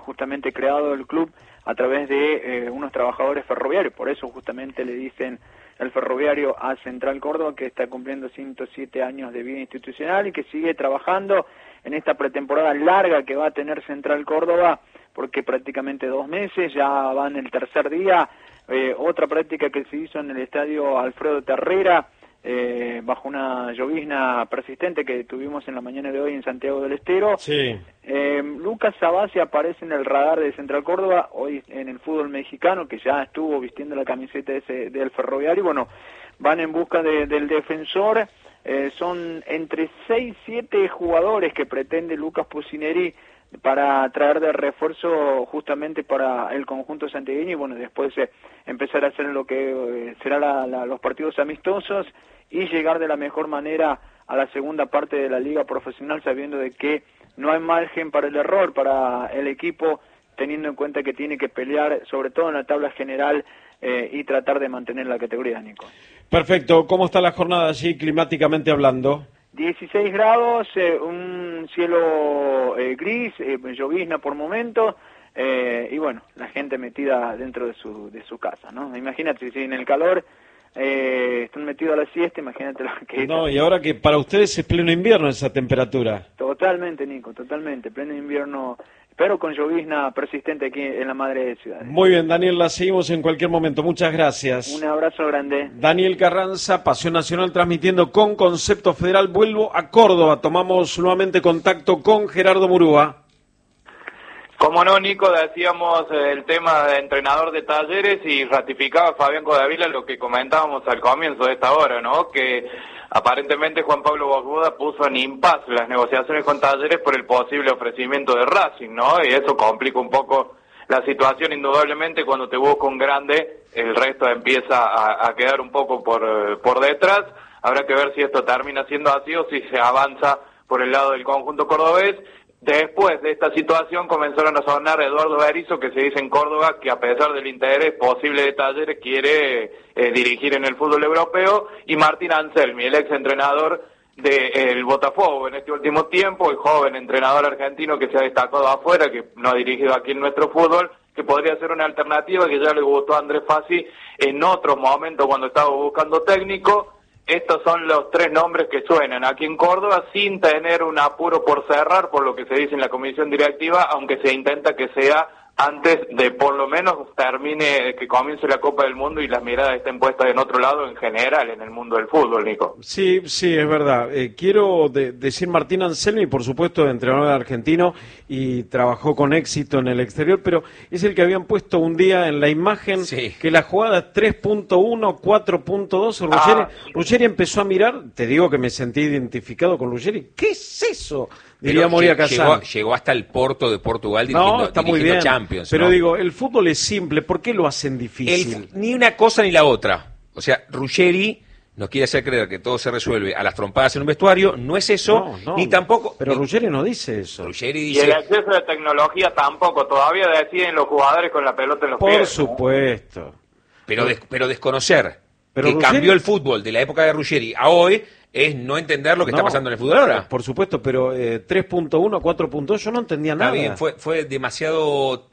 justamente creado el club a través de unos trabajadores ferroviarios, por eso justamente le dicen el Ferroviario a Central Córdoba, que está cumpliendo 107 años de vida institucional y que sigue trabajando en esta pretemporada larga que va a tener Central Córdoba, porque prácticamente 2 meses, ya van el tercer día, otra práctica que se hizo en el estadio Alfredo Terrera, bajo una llovizna persistente que tuvimos en la mañana de hoy en Santiago del Estero. Sí. Lucas Sabasi aparece en el radar de Central Córdoba, hoy en el fútbol mexicano, que ya estuvo vistiendo la camiseta del Ferroviario. Bueno, van en busca del defensor, son entre 6 y 7 jugadores que pretende Lucas Pusineri para traer de refuerzo justamente para el conjunto santiagueño y bueno, después empezar a hacer lo que será los partidos amistosos y llegar de la mejor manera a la segunda parte de la liga profesional, sabiendo de que no hay margen para el error para el equipo, teniendo en cuenta que tiene que pelear sobre todo en la tabla general y tratar de mantener la categoría, Nico. Perfecto. ¿Cómo está la jornada allí climáticamente hablando? 16 grados, un cielo gris, llovizna por momentos, y bueno, la gente metida dentro de su casa, ¿no? Imagínate, si en el calor están metidos a la siesta, imagínate lo que... No, y ahora que para ustedes es pleno invierno esa temperatura. Totalmente, Nico, totalmente, pleno invierno, pero con llovizna persistente aquí en la madre de ciudades. Muy bien, Daniel, la seguimos en cualquier momento. Muchas gracias. Un abrazo grande. Daniel Carranza, Pasión Nacional, transmitiendo con Concepto Federal. Vuelvo a Córdoba. Tomamos nuevamente contacto con Gerardo Murúa. Como no, Nico, decíamos el tema de entrenador de Talleres y ratificaba Fabián Codavila lo que comentábamos al comienzo de esta hora, ¿no? Que aparentemente Juan Pablo Bosbuda puso en impasse las negociaciones con Talleres por el posible ofrecimiento de Racing, ¿no? Y eso complica un poco la situación, indudablemente. Cuando te busca un grande, el resto empieza a quedar un poco por detrás. Habrá que ver si esto termina siendo así o si se avanza por el lado del conjunto cordobés. Después de esta situación comenzaron a sonar Eduardo Berizzo, que se dice en Córdoba que a pesar del interés posible de Talleres quiere dirigir en el fútbol europeo, y Martín Anselmi, el ex entrenador del Botafogo en este último tiempo, el joven entrenador argentino que se ha destacado afuera, que no ha dirigido aquí en nuestro fútbol, que podría ser una alternativa que ya le gustó a Andrés Fassi en otro momento cuando estaba buscando técnico. Estos son los 3 nombres que suenan aquí en Córdoba, sin tener un apuro por cerrar, por lo que se dice en la comisión directiva, aunque se intenta que sea antes de por lo menos que comience la Copa del Mundo y las miradas estén puestas en otro lado en general, en el mundo del fútbol, Nico. Sí, es verdad. Quiero decir Martín Anselmi, por supuesto, entrenador argentino y trabajó con éxito en el exterior, pero es el que habían puesto un día en la imagen que la jugada 3.1, 4.2, Ruggeri empezó a mirar, te digo que me sentí identificado con Ruggeri. ¿Qué es eso? Diría Moria Casán. Llegó hasta el Porto de Portugal dirigiendo Champions. Pero ¿no? digo, el fútbol es simple, ¿por qué lo hacen difícil? Ni una cosa ni la otra. O sea, Ruggeri nos quiere hacer creer que todo se resuelve a las trompadas en un vestuario, no es eso, ni tampoco... Pero Ruggeri no dice eso. Ruggeri Y dice... el acceso de tecnología tampoco, todavía deciden los jugadores con la pelota en los pies. Por supuesto. Pero desconocer que Ruggeri... cambió el fútbol de la época de Ruggeri a hoy es no entender lo que está pasando en el fútbol ahora. Por supuesto, pero 3.1, 4.2, yo no entendía nada. Está bien, fue demasiados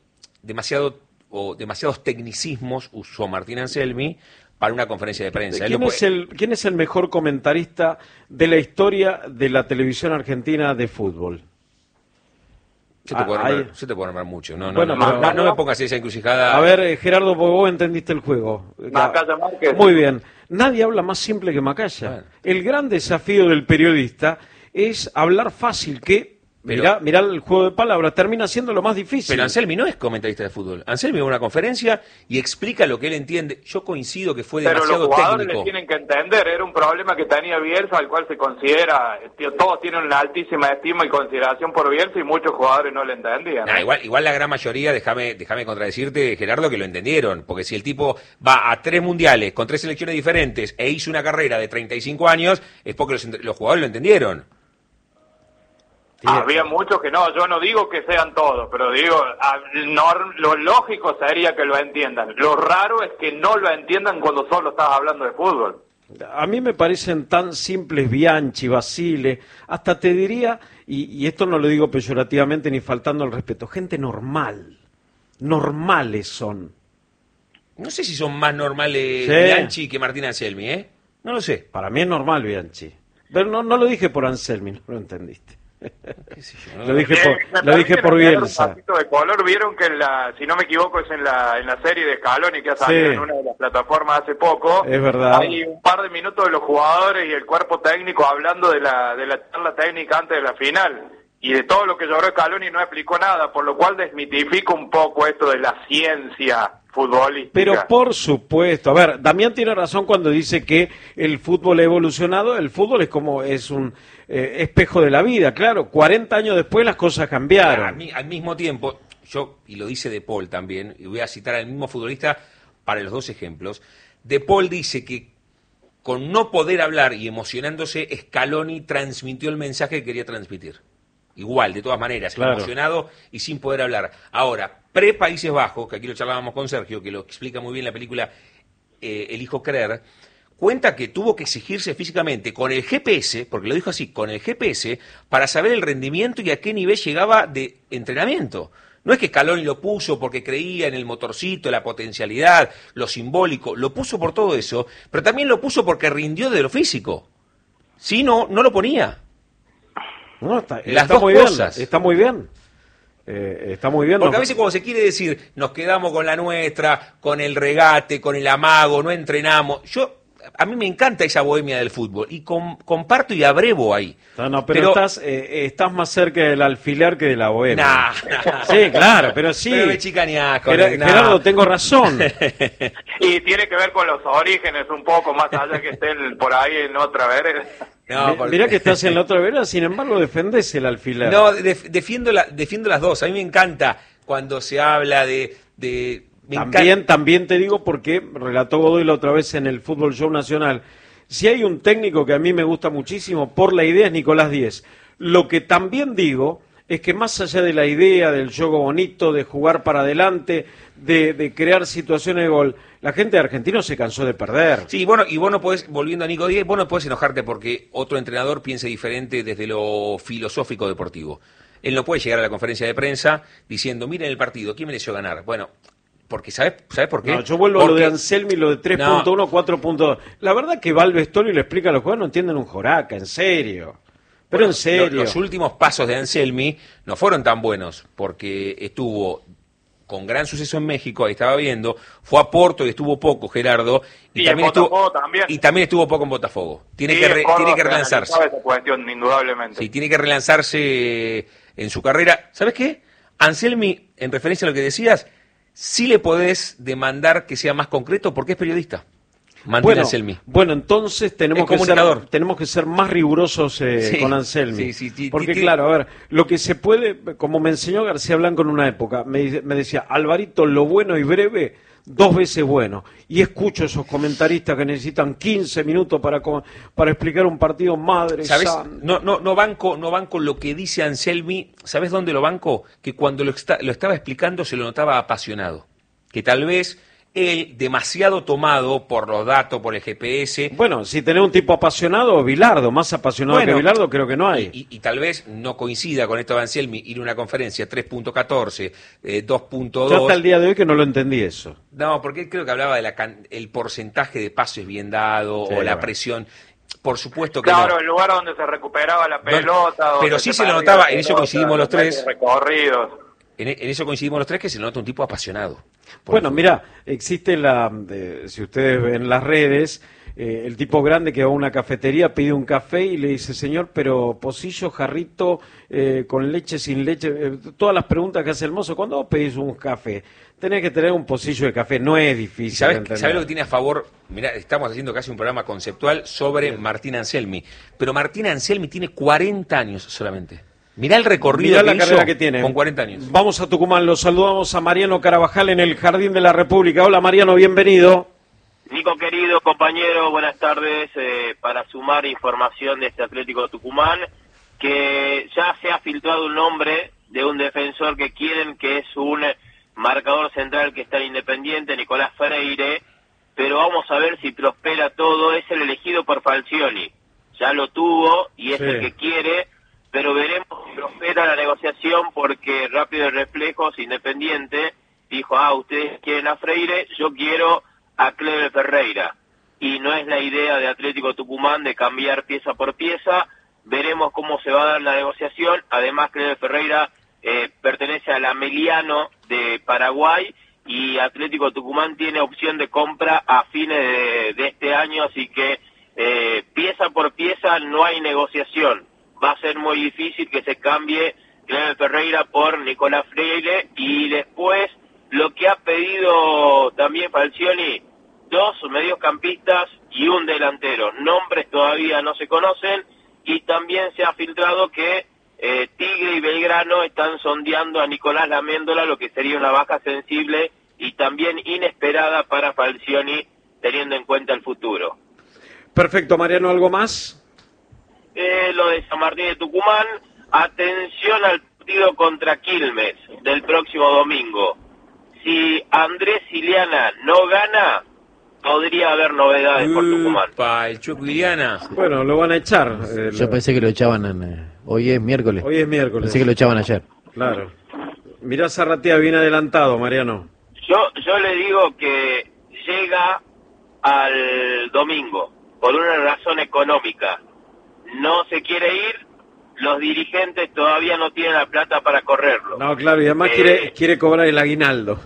tecnicismos usó Martín Anselmi para una conferencia de prensa. ¿Quién es el mejor comentarista de la historia de la televisión argentina de fútbol? Se te puede nombrar mucho. No me pongas esa encrucijada. A ver, Gerardo, vos entendiste el juego. Macaya Márquez. Muy bien. Nadie habla más simple que Macaya. Bueno. El gran desafío del periodista es hablar fácil, que mirá el juego de palabras, termina siendo lo más difícil. Pero Anselmi no es comentarista de fútbol. Anselmi va a una conferencia y explica lo que él entiende. Yo coincido que fue demasiado técnico. Pero los jugadores le tienen que entender, era un problema que tenía Bielsa, al cual se considera, todos tienen una altísima estima y consideración por Bielsa y muchos jugadores no le entendían. Igual la gran mayoría, déjame contradecirte, Gerardo, que lo entendieron, porque si el tipo va a 3 mundiales con 3 selecciones diferentes e hizo una carrera de 35 años, es porque los jugadores lo entendieron. Había muchos que no, yo no digo que sean todos, pero digo, lo lógico sería que lo entiendan. Lo raro es que no lo entiendan cuando solo estás hablando de fútbol. A mí me parecen tan simples Bianchi, Basile, hasta te diría, y esto no lo digo peyorativamente ni faltando al respeto, gente normal, normales son. No sé si son más normales Sí. Bianchi que Martín Anselmi, ¿eh? No lo sé. Para mí es normal Bianchi, pero no lo dije por Anselmi, no lo entendiste. ¿Qué sé yo? Lo dije por Bielsa. Un pasito de color, vieron que si no me equivoco es en la serie de Scaloni que ha salido Sí. en una de las plataformas hace poco. Es verdad. Hay un par de minutos de los jugadores y el cuerpo técnico hablando de la charla técnica antes de la final. Y de todo lo que lloró Scaloni no explicó nada, por lo cual desmitifica un poco esto de la ciencia futbolística. Pero por supuesto, a ver, Damián tiene razón cuando dice que el fútbol ha evolucionado, el fútbol es un espejo de la vida, claro, 40 años después las cosas cambiaron. Al mismo tiempo, y lo dice De Paul también, y voy a citar al mismo futbolista para los dos ejemplos, De Paul dice que con no poder hablar y emocionándose, Scaloni transmitió el mensaje que quería transmitir. Igual, de todas maneras, claro, emocionado y sin poder hablar. Ahora, pre-Países Bajos, que aquí lo charlábamos con Sergio, que lo explica muy bien la película El hijo Creer, cuenta que tuvo que exigirse físicamente con el GPS, porque lo dijo así, con el GPS, para saber el rendimiento y a qué nivel llegaba de entrenamiento. No es que Scaloni lo puso porque creía en el motorcito, la potencialidad, lo simbólico, lo puso por todo eso, pero también lo puso porque rindió de lo físico. Si no, no lo ponía. No, Las está dos muy cosas. bien, está muy bien. Está muy bien. Porque a veces cuando se quiere decir, nos quedamos con la nuestra, con el regate, con el amago, no entrenamos. A mí me encanta esa bohemia del fútbol y comparto y abrevo ahí. No, pero estás más cerca del alfiler que de la bohemia. Nah. Sí, claro, pero sí. Pero me chicaneás con Gerardo, tengo razón. Y tiene que ver con los orígenes un poco, más allá que estén por ahí en otra vereda. No, Mirá que estás en la otra vereda, sin embargo defendés el alfiler. No, defiendo las dos. A mí me encanta cuando se habla También te digo porque relató Godoy la otra vez en el Fútbol Show Nacional. Si hay un técnico que a mí me gusta muchísimo por la idea es Nicolás Díez. Lo que también digo es que más allá de la idea, del juego bonito, de jugar para adelante, de crear situaciones de gol, la gente de Argentino se cansó de perder. Sí, bueno, y vos no podés, volviendo a Nico Díez, vos no podés enojarte porque otro entrenador piense diferente desde lo filosófico deportivo. Él no puede llegar a la conferencia de prensa diciendo, miren el partido, ¿quién mereció ganar? Bueno, porque ¿sabes por qué? No, yo vuelvo a lo de Anselmi, lo de 3.1, 4.2. La verdad que va al vestuario y le explica a los jugadores, no entienden un joraca, en serio. Pero en serio. Los últimos pasos de Anselmi no fueron tan buenos porque estuvo con gran suceso en México, ahí estaba viendo, fue a Porto y estuvo poco, Gerardo, y también estuvo poco en Botafogo. Tiene que relanzarse. Esa cuestión, indudablemente. Sí, tiene que relanzarse en su carrera. ¿Sabes qué? Anselmi, en referencia a lo que decías, sí le podés demandar que sea más concreto porque es periodista. Anselmi. Bueno, entonces tenemos que ser más rigurosos con Anselmi. Sí, porque claro, a ver, lo que se puede, como me enseñó García Blanco en una época, me decía, Alvarito, lo bueno y breve, 2 veces bueno. Y escucho esos comentaristas que necesitan 15 minutos para explicar un partido, madre ¿sabes? santa. No banco lo que dice Anselmi. ¿Sabes dónde lo banco? Que cuando lo estaba explicando se lo notaba apasionado. Que tal vez él, demasiado tomado por los datos, por el GPS... Bueno, si tenés un tipo apasionado, Bilardo, más apasionado que Bilardo creo que no hay. Y tal vez no coincida con esto de Anselmi, ir a una conferencia 3.14, 2.2... Yo hasta el día de hoy que no lo entendí eso. No, porque él creo que hablaba de el porcentaje de pases bien dado, o la presión... Por supuesto que claro, el lugar donde se recuperaba la pelota... Pero sí se lo notaba, en eso coincidimos los tres... Recorridos. En eso coincidimos los tres, que se nota un tipo apasionado. Bueno, mira, existe si ustedes ven las redes, el tipo grande que va a una cafetería, pide un café y le dice, señor, pero pocillo, jarrito, con leche, sin leche, todas las preguntas que hace el mozo. Cuando vos pedís un café, tenés que tener un pocillo de café, no es difícil. ¿Sabés lo que tiene a favor? Mirá, estamos haciendo casi un programa conceptual sobre Martín Anselmi, pero Martín Anselmi tiene 40 años solamente. Mirá el recorrido la carrera que tiene con 40 años. Vamos a Tucumán, los saludamos a Mariano Carabajal en el Jardín de la República. Hola Mariano, bienvenido. Nico querido, compañero, buenas tardes. Para sumar información de este Atlético Tucumán, que ya se ha filtrado un nombre de un defensor que quieren, que es un marcador central que está en Independiente, Nicolás Freire, pero vamos a ver si prospera todo. Es el elegido Falcioni. Ya lo tuvo y es Sí. el que quiere, pero veremos si prospera la negociación, porque Rápido de Reflejos, Independiente, dijo, ustedes quieren a Freire, yo quiero a Cleber Ferreira. Y no es la idea de Atlético Tucumán de cambiar pieza por pieza. Veremos cómo se va a dar la negociación. Además, Cleber Ferreira pertenece al Ameliano de Paraguay, y Atlético Tucumán tiene opción de compra a fines de este año, así que pieza por pieza no hay negociación. Va a ser muy difícil que se cambie Cleber Ferreira por Nicolás Freire. Y después, lo que ha pedido también Falcioni, 2 mediocampistas y un delantero. Nombres todavía no se conocen, y también se ha filtrado que Tigre y Belgrano están sondeando a Nicolás Laméndola, lo que sería una baja sensible y también inesperada para Falcioni, teniendo en cuenta el futuro. Perfecto, Mariano, ¿algo más? Lo de San Martín de Tucumán, atención al partido contra Quilmes del próximo domingo. Si Andrés Iliana no gana, podría haber novedades por Tucumán. El Chueco Iliana. Bueno, lo van a echar. Yo pensé que lo echaban hoy es miércoles. Hoy es miércoles. Pensé que lo echaban ayer. Claro. Mirá, Zarratea bien adelantado, Mariano. Yo le digo que llega al domingo por una razón económica. No se quiere ir, los dirigentes todavía no tienen la plata para correrlo. No, claro, y además quiere cobrar el aguinaldo.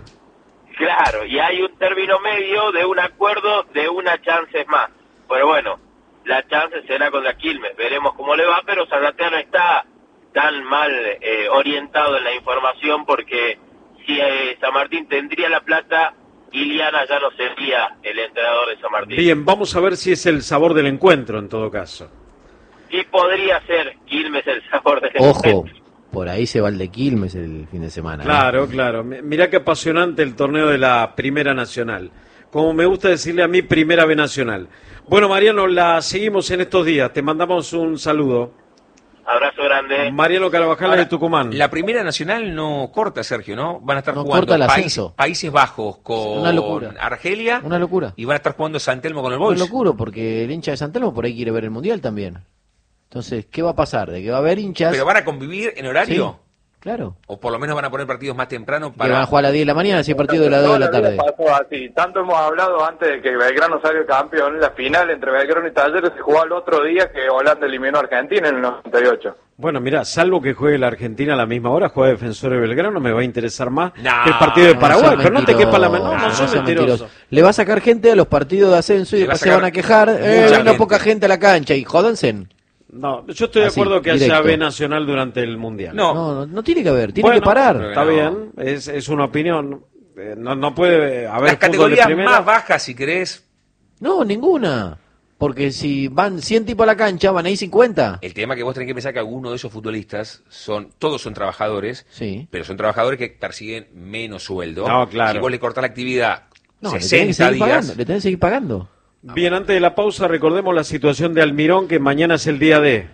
Claro, y hay un término medio de un acuerdo de una chance más. Pero bueno, la chance será contra Quilmes, veremos cómo le va, pero Zarratea no está tan mal orientado en la información, porque si San Martín tendría la plata, Iliana ya no sería el entrenador de San Martín. Bien, vamos a ver si es el sabor del encuentro en todo caso. Sí, podría ser Quilmes el sabor del Ojo, encuentro. por ahí se va el de Quilmes el fin de semana. Claro, claro. Mirá qué apasionante el torneo de la Primera Nacional. Como me gusta decirle a mí, Primera B Nacional. Bueno, Mariano, la seguimos en estos días. Te mandamos un saludo. Abrazo grande. Mariano Carvajal de Tucumán. La Primera Nacional no corta, Sergio, ¿no? Van a estar No jugando corta el ascenso. Países Bajos con Una locura. Argelia. Una locura. Y van a estar jugando San Telmo con el Una Boys. locura, porque el hincha de San Telmo por ahí quiere ver el Mundial también. Entonces, ¿qué va a pasar? ¿De que va a haber hinchas? ¿Pero van a convivir en horario? Sí, claro. O por lo menos van a poner partidos más temprano Que para... van a jugar a las 10 de la mañana, si partido de las 2 de la tarde. Pasó así. Tanto hemos hablado antes de que Belgrano salga campeón. La final entre Belgrano y Talleres se jugó el otro día que Holanda eliminó a Argentina en el 98. Bueno, mira, salvo que juegue la Argentina a la misma hora, juega Defensor de Belgrano, me va a interesar más No, que el partido de Paraguay. seas Pero no te quepa la mentiroso, menor, no soy seas mentiroso. Le va a sacar gente a los partidos de ascenso y Le va a después se sacar van a quejar. mucha Vino gente. poca gente a la cancha y jódanse. No, yo estoy de Así, acuerdo que haya directo. B Nacional durante el Mundial. No. No tiene que haber, tiene Bueno, que parar. Está No. bien, es una opinión. No puede haber Las fútbol de categorías primera. más bajas, si querés. No, ninguna. Porque si van 100 tipos a la cancha, van ahí 50. El tema que vos tenés que pensar que algunos de esos futbolistas todos son trabajadores, Sí. pero son trabajadores que persiguen menos sueldo. No, claro. Si vos le cortás la actividad No, le tenés que 60 seguir días, pagando. Le tenés que seguir pagando. Bien, antes de la pausa recordemos la situación de Almirón, que mañana es el día D.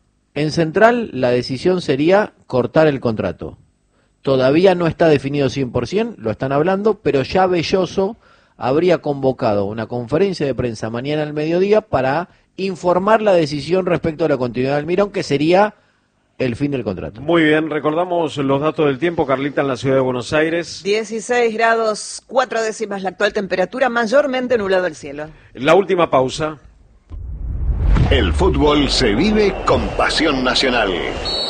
En Central, la decisión sería cortar el contrato. Todavía no está definido 100%, lo están hablando, pero ya Belloso habría convocado una conferencia de prensa mañana al mediodía para informar la decisión respecto a la continuidad de Almirón, que sería el fin del contrato. Muy bien, recordamos los datos del tiempo, Carlita, en la ciudad de Buenos Aires. 16 grados 4 décimas la actual temperatura, mayormente nublado el cielo. La última pausa. El fútbol se vive con pasión nacional.